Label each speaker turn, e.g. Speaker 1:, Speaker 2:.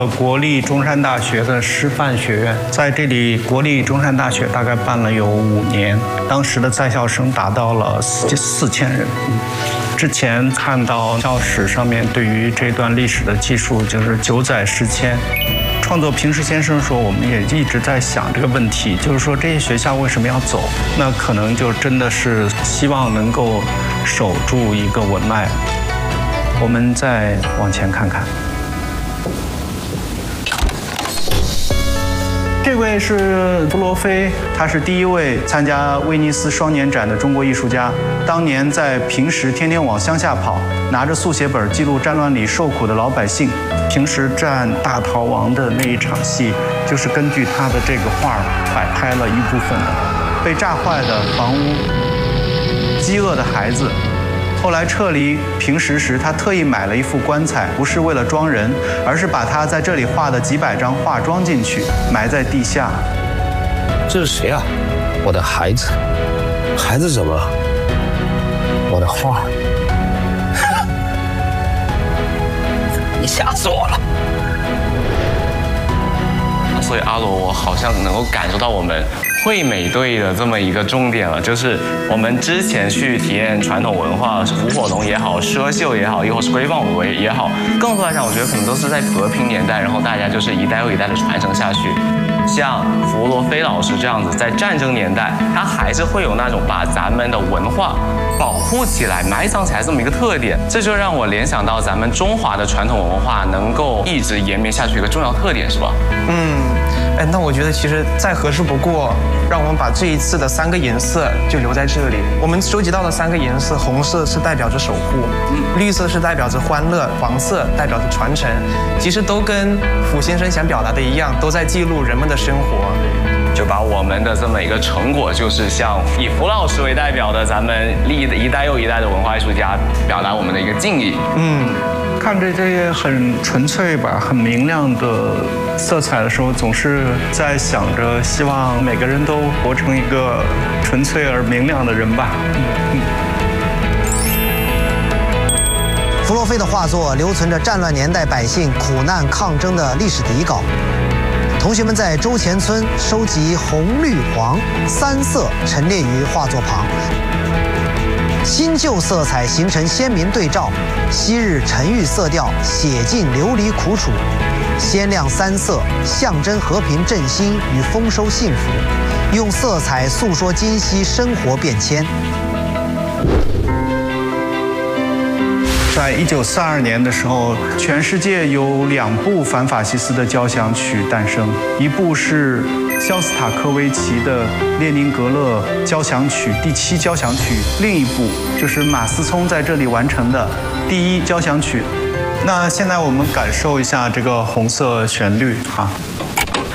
Speaker 1: 国立中山大学的师范学院，在这里国立中山大学大概办了有5年，当时的在校生达到了4000人。之前看到教史上面对于这段历史的记述，就是9载10迁。创作《平石先生》的时候，我们也一直在想这个问题，就是说这些学校为什么要走？那可能就真的是希望能够守住一个文脉。我们再往前看看。这位是弗罗菲，他是第一位参加威尼斯双年展的中国艺术家。当年在平时天天往乡下跑，拿着速写本记录战乱里受苦的老百姓。平时战大逃亡的那一场戏，就是根据他的这个画摆拍了一部分的。被炸坏的房屋，饥饿的孩子。后来撤离平时时，他特意买了一副棺材，不是为了装人，而是把他在这里画的几百张画装进去，埋在地下。
Speaker 2: 这是谁啊？我的孩子。孩子怎么了？我的画。你吓死我了。
Speaker 3: 所以阿罗，我好像能够感受到我们惠美队的这么一个重点了，就是我们之前去体验传统文化，是舞火龙也好，奢绣也好，亦或是规范舞也好，更多来讲，我觉得可能都是在和平年代，然后大家就是一代又一代的传承下去。像弗罗菲老师这样子，在战争年代，他还是会有那种把咱们的文化保护起来、埋藏起来这么一个特点，这就让我联想到咱们中华的传统文化能够一直延绵下去一个重要特点，是吧？
Speaker 4: 那我觉得其实再合适不过，让我们把这一次的3个颜色就留在这里。我们收集到的3个颜色，红色是代表着守护，绿色是代表着欢乐，黄色代表着传承。其实都跟傅先生想表达的一样，都在记录人们的生活。
Speaker 3: 就把我们的这么一个成果，就是像以傅老师为代表的咱们一代又一代的文化艺术家，表达我们的一个敬意。
Speaker 1: 看着这些很纯粹吧、很明亮的色彩的时候，总是在想着，希望每个人都活成一个纯粹而明亮的人吧。
Speaker 5: 弗洛菲的画作留存着战乱年代百姓苦难抗争的历史底稿。同学们在周前村收集红、绿、黄3色陈列于画作旁。新旧色彩形成鲜明对照，昔日沉郁色调写尽流离苦楚，鲜亮3色象征和平振兴与丰收幸福，用色彩诉说今昔生活变迁。
Speaker 1: 在1942年的时候，全世界有2部反法西斯的交响曲诞生，一部是肖斯塔科维奇的《列宁格勒交响曲》第7交响曲，另一部就是马思聪在这里完成的第1交响曲。那现在我们感受一下这个红色旋律啊。